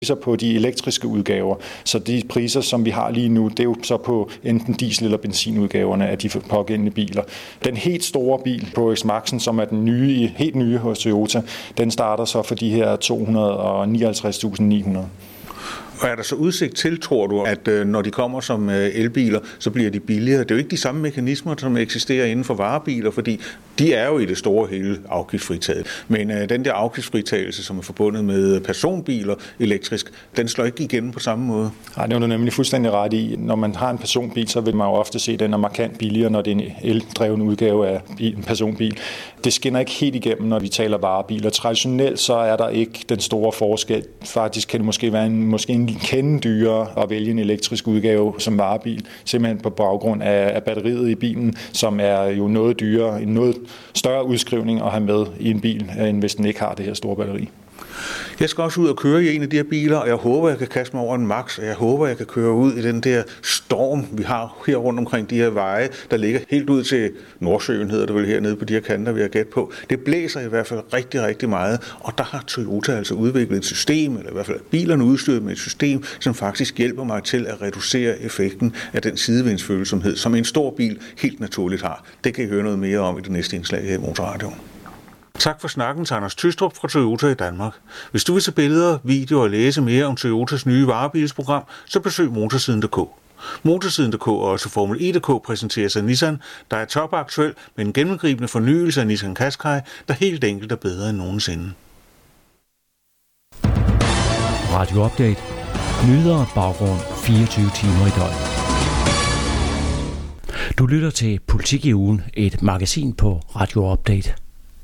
priser på de elektriske udgaver. Så de priser, som vi har lige nu, det er jo så på enten diesel- eller benzinudgaverne af de pågældende biler. Den helt store bil på X-Maxen, som er den helt nye hos Toyota, den starter så for de her 259.900. Og er der så udsigt til, tror du, at når de kommer som elbiler, så bliver de billigere? Det er jo ikke de samme mekanismer, som eksisterer inden for varebiler, fordi de er jo i det store hele afgiftsfritaget. Men den der afgiftsfritagelse, som er forbundet med personbiler elektrisk, den slår ikke igennem på samme måde. Nej, det er du nemlig fuldstændig ret i. Når man har en personbil, så vil man jo ofte se, at den er markant billigere, når det er en eldreven udgave af en personbil. Det skinner ikke helt igennem, når vi taler varebiler. Traditionelt så er der ikke den store forskel. Faktisk kan det måske være en kende dyrere at vælge en elektrisk udgave som varebil, simpelthen på baggrund af batteriet i bilen, som er jo noget dyrere, en noget større udskrivning at have med i en bil, end hvis den ikke har det her store batteri. Jeg skal også ud og køre i en af de her biler, og jeg håber, jeg kan kaste mig over en Max, og jeg håber, jeg kan køre ud i den der storm, vi har her rundt omkring de her veje, der ligger helt ud til Nordsøen, hedder det vel hernede på de her kanter, vi har gæt på. Det blæser i hvert fald rigtig, rigtig meget, og der har Toyota altså udviklet et system, eller i hvert fald bilerne udstyret med et system, som faktisk hjælper mig til at reducere effekten af den sidevindsfølsomhed, som en stor bil helt naturligt har. Det kan I høre noget mere om i det næste indslag her i Motorradioen. Tak for snakken til Anders Tystrup fra Toyota i Danmark. Hvis du vil se billeder, videoer og læse mere om Toyotas nye varebilsprogram, så besøg motorsiden.dk. Motorsiden.dk og også Formel E.dk præsenteres af Nissan, der er topaktuel med en gennemgribende fornyelse af Nissan Qashqai, der helt enkelt er bedre end nogensinde. Radio Update. Nyheder og baggrund 24 timer i døgnet. Du lytter til Politik i ugen, et magasin på Radio Update.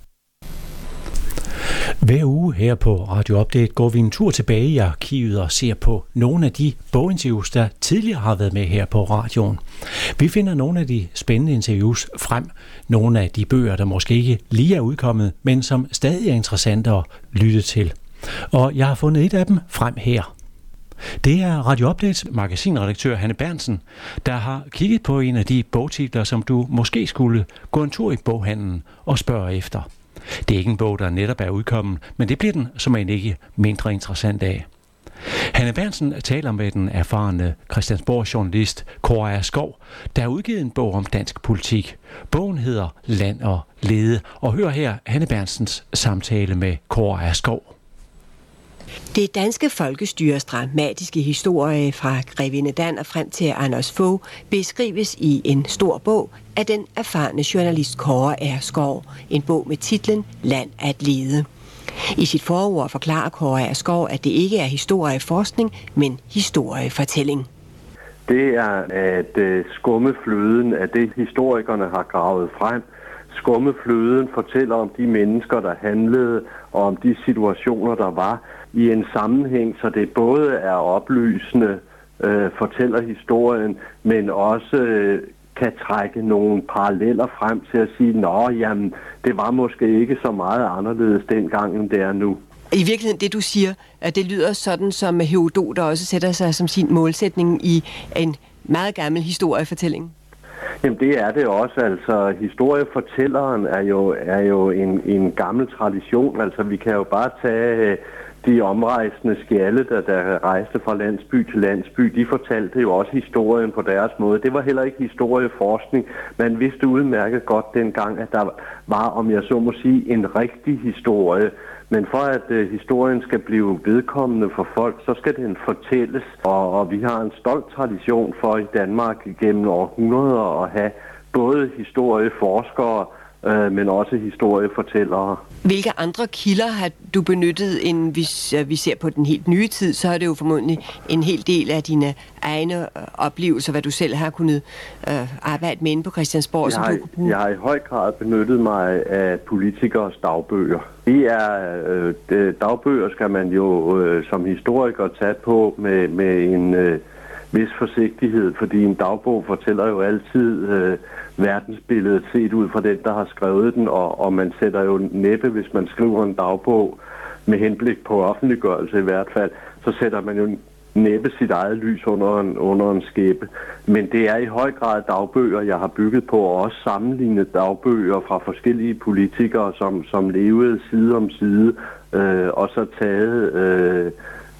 Hver uge her på Radio Update går vi en tur tilbage i arkivet og ser på nogle af de boginterviews, der tidligere har været med her på radioen. Vi finder nogle af de spændende interviews frem, nogle af de bøger, der måske ikke lige er udkommet, men som stadig er interessante at lytte til. Og jeg har fundet et af dem frem her. Det er Radio Updates magasinredaktør Hanne Berntsen, der har kigget på en af de bogtitler, som du måske skulle gå en tur i boghandlen og spørge efter. Det er ikke en bog, der netop er udkommen, men det bliver den som en ikke mindre interessant af. Hanne Berntsen taler med den erfarne Christiansborg-journalist Kåre A. Skov, der har udgivet en bog om dansk politik. Bogen hedder Land og Lede, og hør her Hanne Berntsens samtale med Kåre A. Skov. Det danske folkestyres dramatiske historie fra Grevinde Dan og frem til Anders Fogh beskrives i en stor bog af den erfarne journalist Kåre R. Skov. En bog med titlen Land at lede. I sit forord forklarer Kåre R. Skov, at det ikke er historieforskning, men historiefortælling. Det er at skumme fløden af det, historikerne har gravet frem. Skumme fløden fortæller om de mennesker, der handlede, og om de situationer, der var, i en sammenhæng, så det både er oplysende, fortæller historien, men også kan trække nogle paralleller frem til at sige, jamen, det var måske ikke så meget anderledes dengang, end det er nu. I virkeligheden, det du siger, at det lyder sådan, som Herodot, der også sætter sig som sin målsætning i en meget gammel historiefortælling. Jamen det er det også. Altså historiefortælleren er jo en gammel tradition. Altså vi kan jo bare tage de omrejsende skjalde, der rejste fra landsby til landsby. De fortalte jo også historien på deres måde. Det var heller ikke historieforskning. Man vidste udmærket godt dengang, at der var, om jeg så må sige, en rigtig historie. Men for at historien skal blive vedkommende for folk, så skal den fortælles. Og vi har en stolt tradition for i Danmark gennem århundreder at have både historieforskere, men også historiefortællere. Hvilke andre kilder har du benyttet, end hvis vi ser på den helt nye tid, så er det jo formodentlig en hel del af dine egne oplevelser, hvad du selv har kunnet arbejde med inde på Christiansborg. Jeg har i høj grad benyttet mig af politikers dagbøger. Dagbøger skal man jo som historiker tage på med en vis forsigtighed, fordi en dagbog fortæller jo altid verdensbilledet set ud fra den, der har skrevet den, og man sætter jo næppe, hvis man skriver en dagbog med henblik på offentliggørelse i hvert fald, så sætter man jo næppe sit eget lys under en skæppe. Men det er i høj grad dagbøger, jeg har bygget på, og også sammenlignet dagbøger fra forskellige politikere, som levede side om side, og så taget